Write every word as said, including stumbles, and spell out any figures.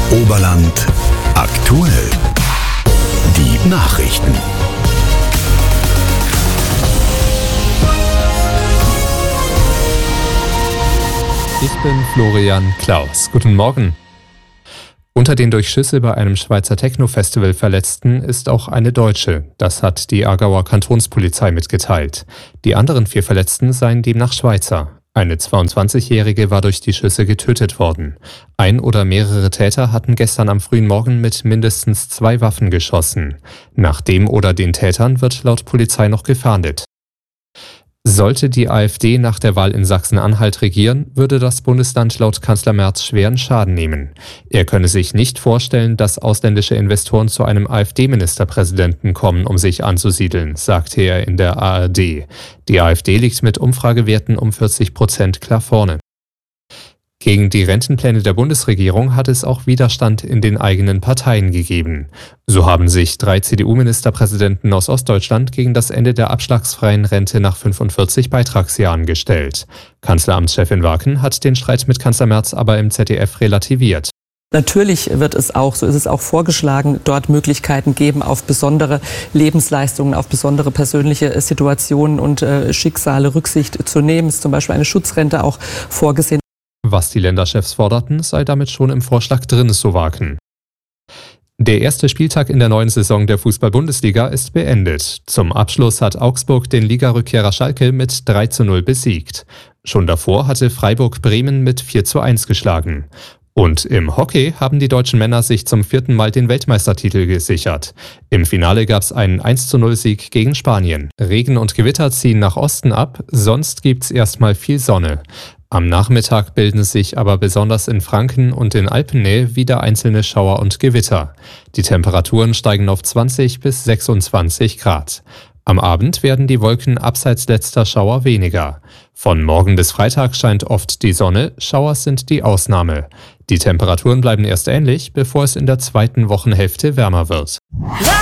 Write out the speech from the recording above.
Oberland aktuell. Die Nachrichten. Ich bin Florian Klaus. Guten Morgen. Unter den durch Schüsse bei einem Schweizer Techno-Festival Verletzten ist auch eine Deutsche. Das hat die Aargauer Kantonspolizei mitgeteilt. Die anderen vier Verletzten seien demnach Schweizer. Eine zweiundzwanzigjährige war durch die Schüsse getötet worden. Ein oder mehrere Täter hatten gestern am frühen Morgen mit mindestens zwei Waffen geschossen. Nach dem oder den Tätern wird laut Polizei noch gefahndet. Sollte die AfD nach der Wahl in Sachsen-Anhalt regieren, würde das Bundesland laut Kanzler Merz schweren Schaden nehmen. Er könne sich nicht vorstellen, dass ausländische Investoren zu einem AfD-Ministerpräsidenten kommen, um sich anzusiedeln, sagte er in der A R D. Die AfD liegt mit Umfragewerten um vierzig Prozent klar vorne. Gegen die Rentenpläne der Bundesregierung hat es auch Widerstand in den eigenen Parteien gegeben. So haben sich drei C D U-Ministerpräsidenten aus Ostdeutschland gegen das Ende der abschlagsfreien Rente nach fünfundvierzig Beitragsjahren gestellt. Kanzleramtschefin Waken hat den Streit mit Kanzler Merz aber im Z D F relativiert. Natürlich wird es auch, so ist es auch vorgeschlagen, dort Möglichkeiten geben, auf besondere Lebensleistungen, auf besondere persönliche Situationen und äh, Schicksale Rücksicht zu nehmen. Es ist zum Beispiel eine Schutzrente auch vorgesehen. Was die Länderchefs forderten, sei damit schon im Vorschlag drin, so Waken. Der erste Spieltag in der neuen Saison der Fußball-Bundesliga ist beendet. Zum Abschluss hat Augsburg den Ligarückkehrer Schalke mit drei zu null besiegt. Schon davor hatte Freiburg Bremen mit vier zu eins geschlagen. Und im Hockey haben die deutschen Männer sich zum vierten Mal den Weltmeistertitel gesichert. Im Finale gab es einen eins zu null Sieg gegen Spanien. Regen und Gewitter ziehen nach Osten ab, sonst gibt's erstmal viel Sonne. Am Nachmittag bilden sich aber besonders in Franken und in Alpennähe wieder einzelne Schauer und Gewitter. Die Temperaturen steigen auf zwanzig bis sechsundzwanzig Grad. Am Abend werden die Wolken abseits letzter Schauer weniger. Von morgen bis Freitag scheint oft die Sonne, Schauer sind die Ausnahme. Die Temperaturen bleiben erst ähnlich, bevor es in der zweiten Wochenhälfte wärmer wird.